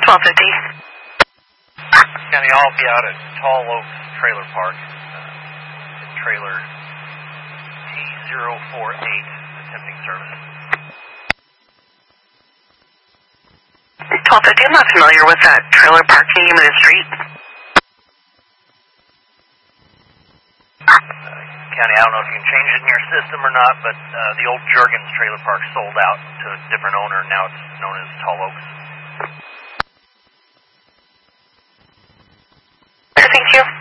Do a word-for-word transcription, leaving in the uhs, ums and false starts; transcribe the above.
twelve fifty. County, I'll be out at Tall Oaks Trailer Park. Uh, trailer T zero four eight, attempting service. twelve fifty, I'm not familiar with that trailer park. Can you give me the street? Uh, County, I don't know if you can change it in your system or not, but uh, the old Jurgens Trailer Park sold out to a different owner. Now it's known as Tall Oaks. Thank you.